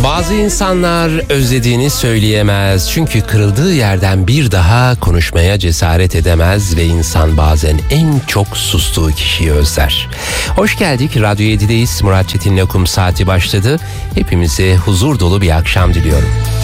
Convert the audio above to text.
Bazı insanlar özlediğini söyleyemez. Çünkü kırıldığı yerden bir daha konuşmaya cesaret edemez ve insan bazen en çok sustuğu kişiyi özler. Hoş geldik. Radyo 7'deyiz. Murat Çetin'le okum saati başladı. Hepimize huzur dolu bir akşam diliyorum.